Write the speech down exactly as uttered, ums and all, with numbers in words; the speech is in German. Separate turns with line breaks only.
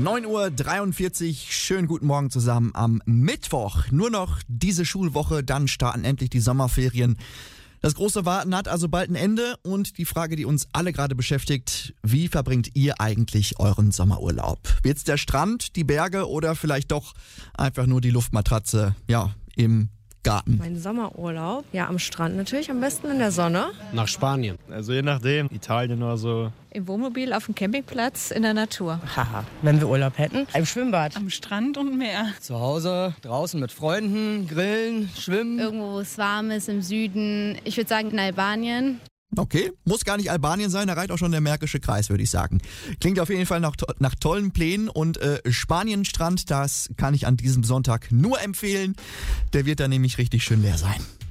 neun Uhr dreiundvierzig, schönen guten Morgen zusammen am Mittwoch. Nur noch diese Schulwoche, dann starten endlich die Sommerferien. Das große Warten hat also bald ein Ende und die Frage, die uns alle gerade beschäftigt, wie verbringt ihr eigentlich euren Sommerurlaub? Wird's der Strand, die Berge oder vielleicht doch einfach nur die Luftmatratze, ja, im Garten?
Mein Sommerurlaub? Ja, am Strand natürlich, am besten in der Sonne.
Nach Spanien.
Also je nachdem, Italien oder so.
Im Wohnmobil auf dem Campingplatz in der Natur.
Haha, wenn wir Urlaub hätten, im Schwimmbad.
Am Strand und Meer.
Zu Hause, draußen mit Freunden, grillen, schwimmen.
Irgendwo, wo es warm ist, im Süden. Ich würde sagen in Albanien.
Okay, muss gar nicht Albanien sein, da reicht auch schon der Märkische Kreis, würde ich sagen. Klingt auf jeden Fall nach, to- nach tollen Plänen und äh, Spanienstrand, das kann ich an diesem Sonntag nur empfehlen. Der wird dann nämlich richtig schön leer sein.